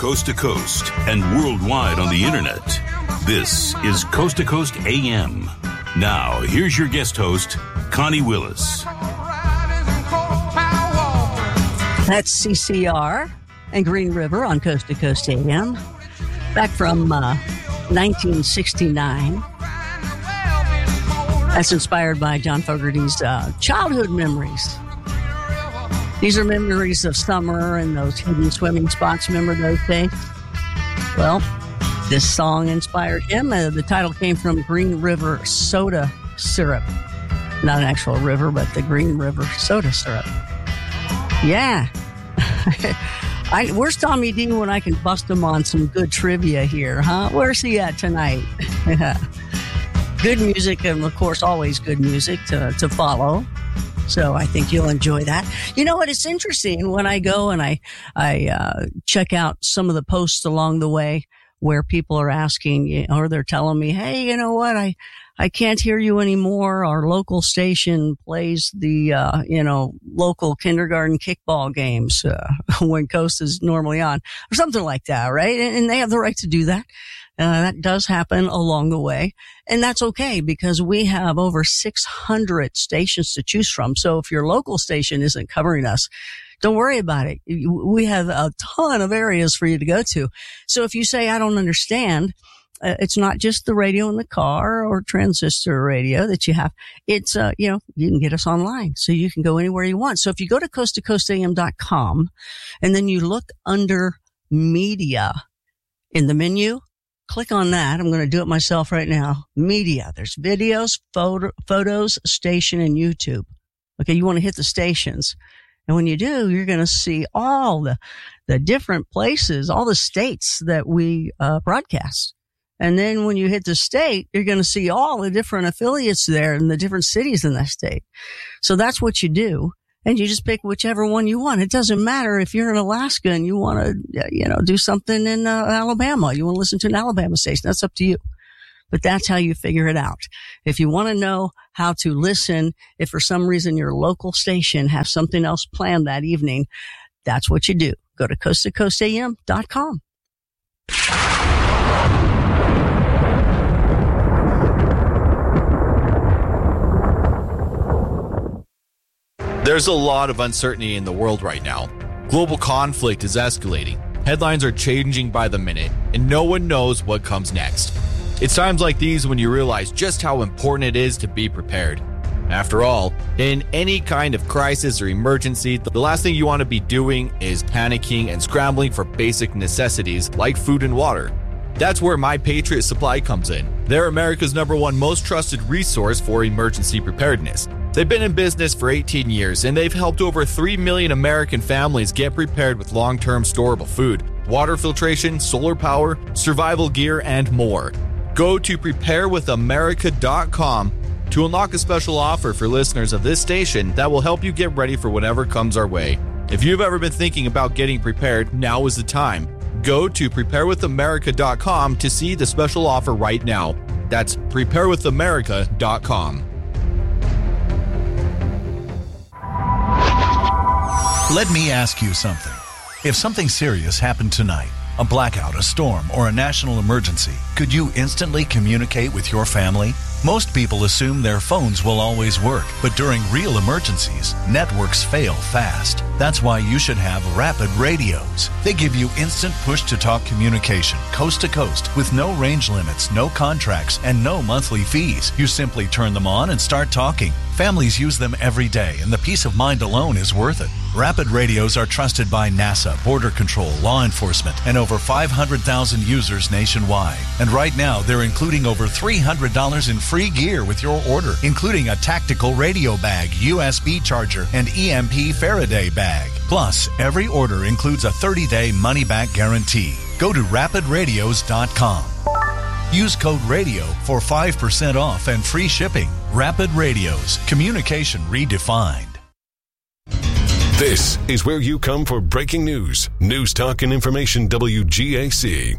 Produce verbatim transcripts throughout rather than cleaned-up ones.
coast to coast and worldwide on the internet. This is Coast to Coast A M. Now, here's your guest host, Connie Willis. That's C C R and Green River on Coast to Coast A M. Back from uh, nineteen sixty-nine. That's inspired by John Fogerty's uh, childhood memories. These are memories of summer and those hidden swimming spots. Remember those days? Well, this song inspired him. Uh, the title came from Green River soda syrup. Not an actual river, but the Green River soda syrup. Yeah. I, where's Tommy D when I can bust him on some good trivia here, huh? Where's he at tonight? Good music, and of course, always good music to, to follow. So I think you'll enjoy that. You know what? It's interesting when I go and I, I, uh, check out some of the posts along the way where people are asking, or they're telling me, hey, you know what? I, I can't hear you anymore. Our local station plays the, uh, you know, local kindergarten kickball games, uh, when Coast is normally on or something like that. Right. And, and they have the right to do that. Uh, that does happen along the way. And that's okay because we have over six hundred stations to choose from. So if your local station isn't covering us, don't worry about it. We have a ton of areas for you to go to. So if you say, I don't understand, uh, it's not just the radio in the car or transistor radio that you have. It's, uh, you know, you can get us online so you can go anywhere you want. So if you go to coast to coast a m dot com and then you look under media in the menu, click on that. I'm going to do it myself right now. Media. There's videos, photo, photos, station, and YouTube. Okay. You want to hit the stations. And when you do, you're going to see all the, the different places, all the states that we, uh, broadcast. And then when you hit the state, you're going to see all the different affiliates there and the different cities in that state. So that's what you do. And you just pick whichever one you want. It doesn't matter if you're in Alaska and you want to, you know, do something in uh, Alabama. You want to listen to an Alabama station. That's up to you. But that's how you figure it out. If you want to know how to listen, if for some reason your local station has something else planned that evening, that's what you do. Go to coast to coast a m dot com. There's a lot of uncertainty in the world right now. Global conflict is escalating, headlines are changing by the minute, and no one knows what comes next. It's times like these when you realize just how important it is to be prepared. After all, in any kind of crisis or emergency, the last thing you want to be doing is panicking and scrambling for basic necessities like food and water. That's where My Patriot Supply comes in. They're America's number one most trusted resource for emergency preparedness. They've been in business for eighteen years, and they've helped over three million American families get prepared with long-term storable food, water filtration, solar power, survival gear, and more. Go to prepare with america dot com to unlock a special offer for listeners of this station that will help you get ready for whatever comes our way. If you've ever been thinking about getting prepared, now is the time. Go to prepare with america dot com to see the special offer right now. That's prepare with america dot com. Let me ask you something. If something serious happened tonight, a blackout, a storm, or a national emergency, could you instantly communicate with your family? Most people assume their phones will always work, but during real emergencies, networks fail fast. That's why you should have Rapid Radios. They give you instant push-to-talk communication, coast to coast, with no range limits, no contracts, and no monthly fees. You simply turn them on and start talking. Families use them every day, and the peace of mind alone is worth it. Rapid Radios are trusted by NASA, Border Control, law enforcement, and over five hundred thousand users nationwide. And right now, they're including over three hundred dollars in free gear with your order, including a tactical radio bag, U S B charger, and E M P Faraday bag. Plus, every order includes a thirty-day money-back guarantee. Go to rapid radios dot com. Use code RADIO for five percent off and free shipping. Rapid Radios. Communication redefined. This is where you come for breaking news. News, talk, and information. W G A C.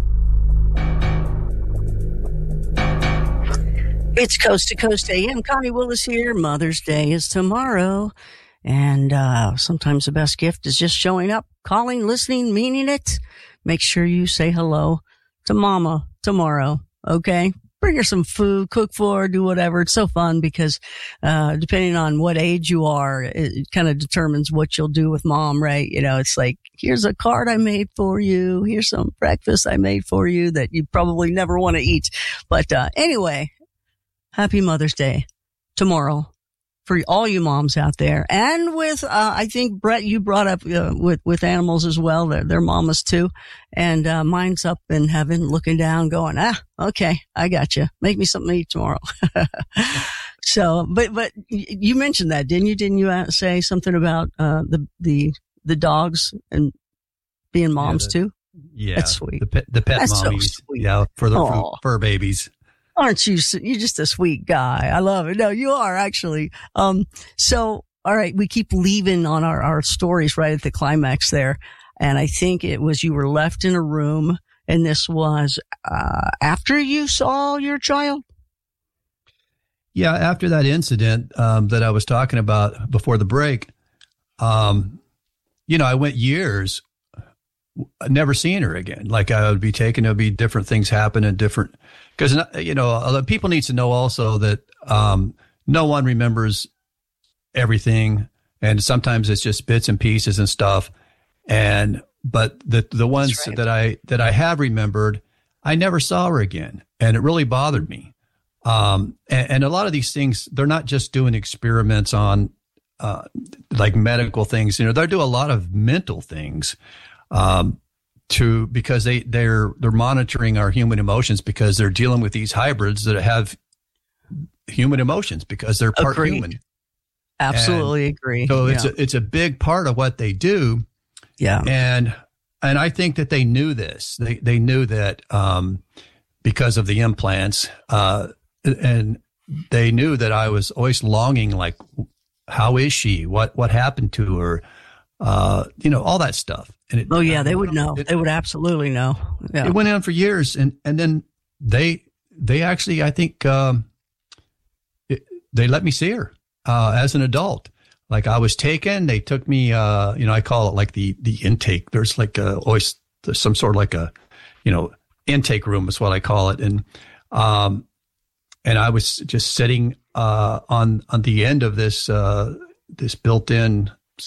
It's Coast to Coast A M. Connie Willis here. Mother's Day is tomorrow. And uh sometimes the best gift is just showing up, calling, listening, meaning it. make sure you say hello to Mama tomorrow. Okay. Bring her some food, cook for her, do whatever. It's so fun because, uh, depending on what age you are, it kind of determines what you'll do with Mom, right? You know, it's like, here's a card I made for you. Here's some breakfast I made for you that you probably never want to eat. But, uh, anyway, happy Mother's Day tomorrow for all you moms out there. And with, uh, I think Brett, you brought up, uh, with, with animals as well. They're, they're mamas too. And, uh, mine's up in heaven looking down going, ah, okay, I got you. Make me something to eat tomorrow. So, but, but you mentioned that, didn't you? Didn't you say something about, uh, the, the, the dogs and being moms yeah, the, too? Yeah. That's sweet. The pet, the pet That's mommies. So sweet. Yeah. For the Aww. fur, fur babies. Aren't you? You're just a sweet guy. I love it. No, you are actually. Um, so, all right. We keep leaving on our, our stories right at the climax there. And I think it was you were left in a room and this was, uh, after you saw your child. Yeah. After that incident, um, that I was talking about before the break, um, you know, I went years never seeing her again. Like I would be taken, there'd be different things happen and different, because, you know, people need to know also that um, no one remembers everything. And sometimes it's just bits and pieces and stuff. And, but the, the ones right. that I, that I have remembered, I never saw her again. And it really bothered me. Um, and, and a lot of these things, they're not just doing experiments on uh, like medical things. You know, they do a lot of mental things. Um, to, because they, they're, they're monitoring our human emotions because they're dealing with these hybrids that have human emotions because they're part Agreed. human. Absolutely and agree. So yeah. it's a, it's a big part of what they do. Yeah. And, and I think that they knew this, they, they knew that, um, because of the implants, uh, and they knew that I was always longing, like, how is she? What, what happened to her? Uh, you know, all that stuff. And it, oh yeah, they would know. It, they would absolutely know. Yeah. It went on for years, and and then they they actually, I think, um, it, they let me see her uh, as an adult. Like I was taken, they took me. Uh, you know, I call it like the the intake. There's like a, always there's some sort of like a, you know, intake room is what I call it, and um, and I was just sitting uh on on the end of this uh this built-in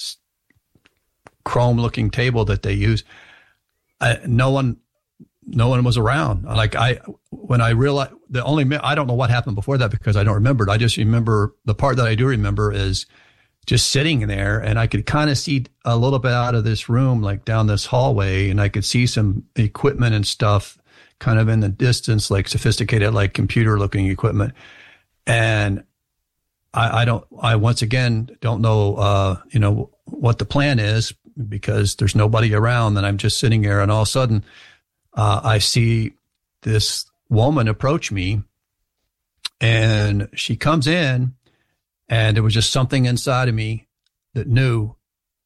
chrome looking table that they use. I, no one, no one was around. Like I, when I realized the only, I don't know what happened before that because I don't remember it. I just remember the part that I do remember is just sitting there and I could kind of see a little bit out of this room, like down this hallway, and I could see some equipment and stuff kind of in the distance, like sophisticated, like computer looking equipment. And I, I don't, I once again don't know, uh, you know, what the plan is, because there's nobody around and I'm just sitting there, and all of a sudden uh, I see this woman approach me, and she comes in, and there was just something inside of me that knew,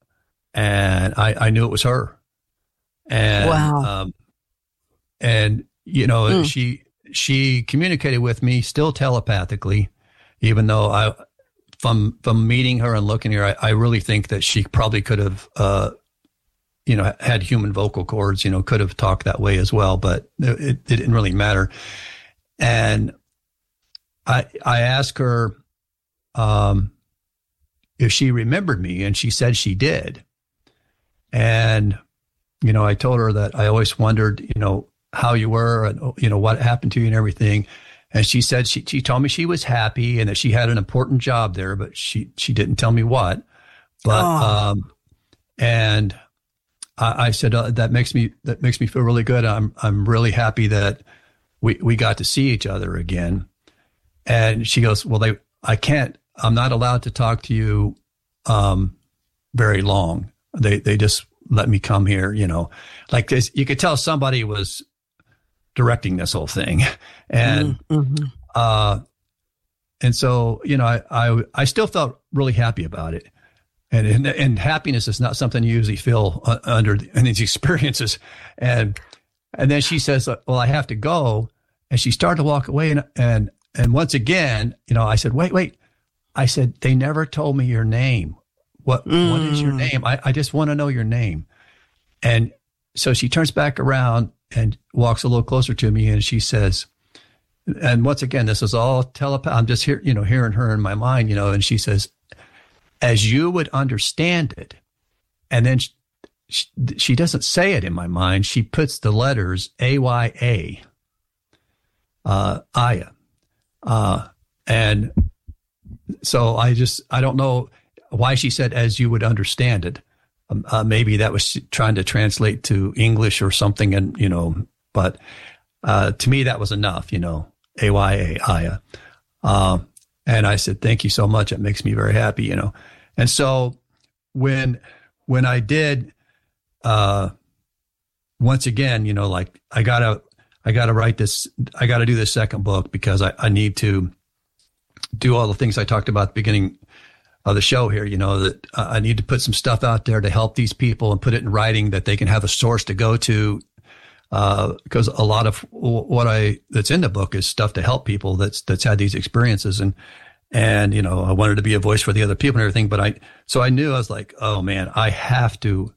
and I, I knew it was her. And, wow. um, and you know, mm. she, she communicated with me still telepathically, even though I, From from meeting her and looking at her, I, I really think that she probably could have, uh, you know, had human vocal cords, you know, could have talked that way as well, but it, it didn't really matter. And I I asked her um, if she remembered me, and she said she did. And, you know, I told her that I always wondered, you know, how you were and, you know, what happened to you and everything. And she said, she, she told me she was happy and that she had an important job there, but she, she didn't tell me what. But, oh. um, and I, I said, uh, that makes me, that makes me feel really good. I'm, I'm really happy that we, we got to see each other again. And she goes, well, they, I can't, I'm not allowed to talk to you, um, very long. They, they just let me come here, you know, like this. You could tell somebody was directing this whole thing. And, mm-hmm. uh, and so, you know, I, I, I still felt really happy about it. And, and, and happiness is not something you usually feel uh, under the, in these experiences. And, and then she says, well, I have to go. And she started to walk away. And, and, and once again, you know, I said, wait, wait. I said, they never told me your name. What, mm. what is your name? I, I just want to know your name. And so she turns back around and walks a little closer to me, and she says, and once again, this is all telepath. I'm just here, you know, hearing her in my mind, you know, and she says, as you would understand it. And then she, she, she doesn't say it in my mind. She puts the letters A Y A, uh, Aya. Uh, and so I just, I don't know why she said, as you would understand it. Um, uh, maybe that was trying to translate to English or something. And, you know, but, uh, to me, that was enough, you know, A Y A, Aya. Uh, and I said, thank you so much. It makes me very happy, you know. And so when, when I did, uh, once again, you know, like I gotta, I gotta write this, I gotta do this second book because I, I need to do all the things I talked about at the beginning of the show here, you know, that uh, I need to put some stuff out there to help these people and put it in writing that they can have a source to go to. Uh, because a lot of what I, that's in the book is stuff to help people that's, that's had these experiences. And, and, you know, I wanted to be a voice for the other people and everything, but I, so I knew I was like, oh man, I have to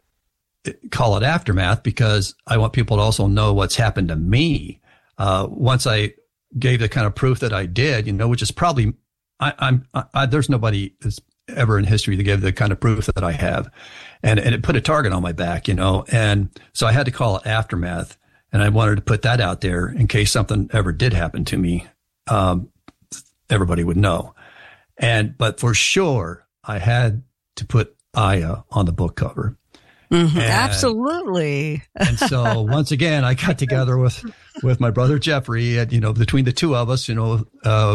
call it Aftermath because I want people to also know what's happened to me. Uh, once I gave the kind of proof that I did, you know, which is probably, I, I'm, I, there's nobody that's ever in history that gave the kind of proof that I have. And, and it put a target on my back, you know, and so I had to call it Aftermath. And I wanted to put that out there in case something ever did happen to me. Um, everybody would know. And, but for sure, I had to put Aya on the book cover. Mm-hmm, and, absolutely. And so once again, I got together with, with my brother Jeffrey, and, you know, between the two of us, you know, uh,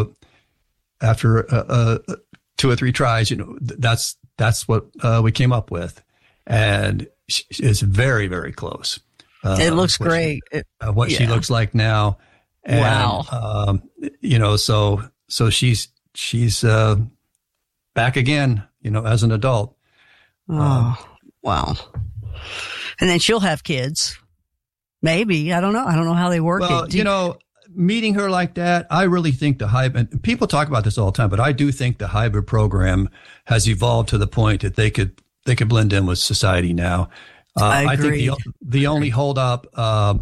after, uh, uh, two or three tries, you know, that's, that's what, uh, we came up with. And it's very, very close. Uh, it looks what great. She, uh, what yeah. she looks like now. And, wow. Um, you know, so, so she's, she's, uh, back again, you know, as an adult. Oh, um, wow. And then she'll have kids. Maybe. I don't know. I don't know how they work well, it. You, you know, meeting her like that, I really think the hybrid, and people talk about this all the time, but I do think the hybrid program has evolved to the point that they could, they could blend in with society now. Uh, I, I think the, the only holdup, uh,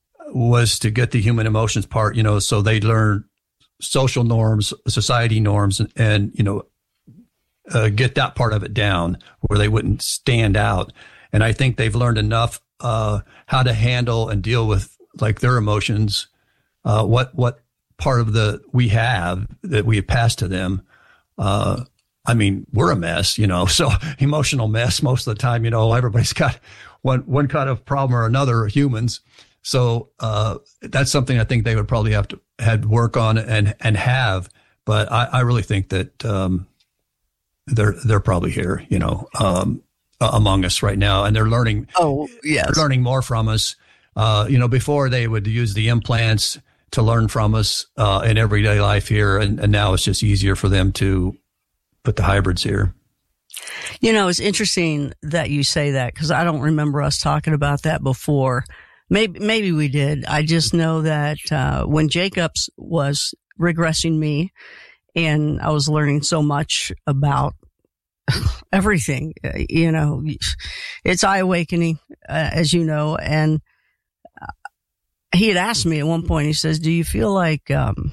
was to get the human emotions part, you know, so they learn social norms, society norms, and, and you know, uh, get that part of it down where they wouldn't stand out. And I think they've learned enough, uh, how to handle and deal with like their emotions, uh, what, what part of the, we have that we have passed to them. Uh, I mean, we're a mess, you know, so emotional mess most of the time, you know, everybody's got one, one kind of problem or another, humans. So, uh, that's something I think they would probably have to had work on and, and have, but I, I really think that, um, they're, they're probably here, you know, um, among us right now, and they're learning, oh, yes. they're learning more from us. Uh, you know, before they would use the implants to learn from us, uh, in everyday life here. And, and now it's just easier for them to put the hybrids here. You know, it's interesting that you say that because I don't remember us talking about that before. Maybe, maybe we did. I just know that, uh, when Jacobs was regressing me and I was learning so much about everything, you know, it's eye awakening, uh, as you know, and uh, he had asked me at one point, he says, do you feel like, um,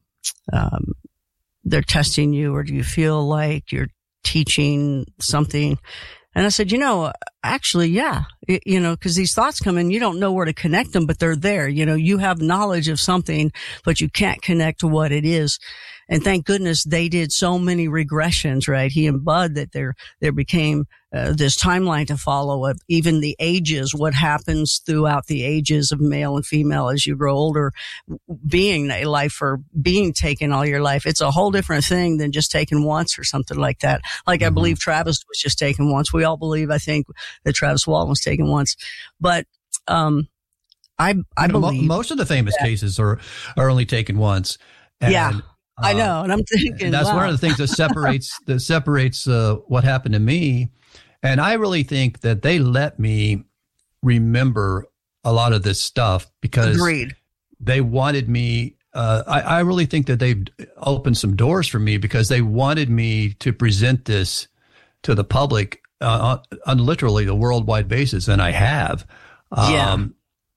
um, they're testing you, or do you feel like you're teaching something? And I said, you know, actually, yeah, it, you know, cause these thoughts come in, you don't know where to connect them, but they're there. You know, you have knowledge of something, but you can't connect to what it is. And thank goodness they did so many regressions, right? He and Bud, that there, there became uh, this timeline to follow of even the ages, what happens throughout the ages of male and female as you grow older, being a life or being taken all your life. It's a whole different thing than just taken once or something like that. Like mm-hmm. I believe Travis was just taken once. We all believe, I think, that Travis Walton was taken once. But, um, I, I you know, believe mo- most of the famous that, cases are, are only taken once. And, yeah. I know. And I'm thinking, and that's wow. one of the things that separates, that separates, uh, what happened to me. And I really think that they let me remember a lot of this stuff because Agreed. They wanted me, uh, I, I really think that they've opened some doors for me because they wanted me to present this to the public, uh, on, on literally the worldwide basis. And I have, Yeah.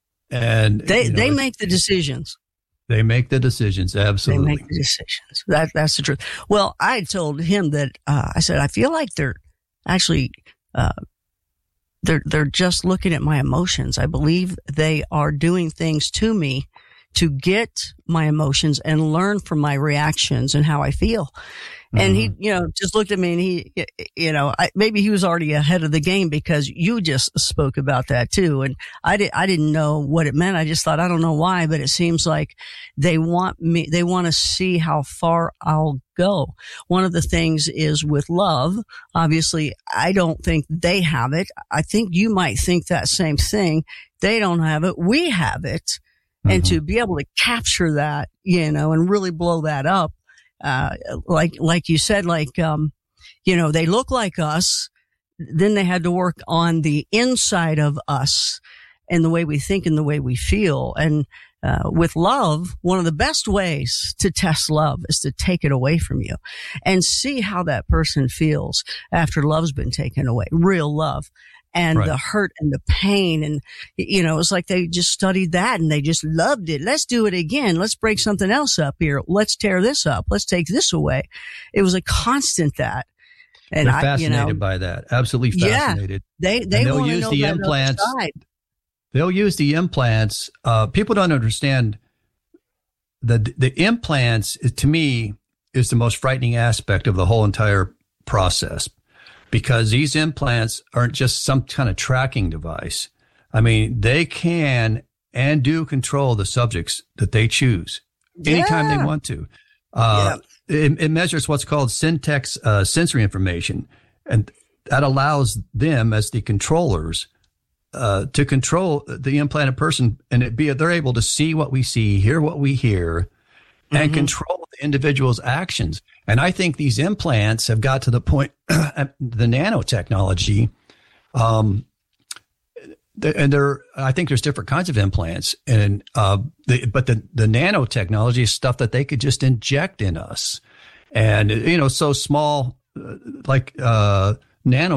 And they you know, they make the decisions. They make the decisions. Absolutely. They make the decisions. That that's the truth. Well, I told him that uh, I said I feel like they're actually uh, they're they're just looking at my emotions. I believe they are doing things to me to get my emotions and learn from my reactions and how I feel. And he, you know, just looked at me and he, you know, I, maybe he was already ahead of the game because you just spoke about that too. And I did, I didn't know what it meant. I just thought, I don't know why, but it seems like they want me, they want to see how far I'll go. One of the things is with love. Obviously, I don't think they have it. I think you might think that same thing. They don't have it. We have it. Mm-hmm. And to be able to capture that, you know, and really blow that up. Uh, like, like you said, like, um, you know, they look like us. Then they had to work on the inside of us and the way we think and the way we feel. And, uh, with love, one of the best ways to test love is to take it away from you and see how that person feels after love's been taken away, real love. And right. the hurt and the pain. And, you know, it's like they just studied that and they just loved it. Let's do it again. Let's break something else up here. Let's tear this up. Let's take this away. It was a constant that. And They're I, fascinated you know, by that. Absolutely fascinated. Yeah, they, they they'll want use to know the that implants. other side. They'll use the implants. Uh, people don't understand the, the implants, to me, is the most frightening aspect of the whole entire process. Because these implants aren't just some kind of tracking device. I mean, they can and do control the subjects that they choose anytime yeah. they want to. Uh, yeah. it, it measures what's called syntax, uh, sensory information. And that allows them as the controllers, uh, to control the implanted person. And it be, they're able to see what we see, hear what we hear, and mm-hmm. control the individual's actions. And I think these implants have got to the point, the nanotechnology, um, and there, I think there's different kinds of implants, and uh, the, but the the nanotechnology is stuff that they could just inject in us, and you know, so small, uh, like uh, nano.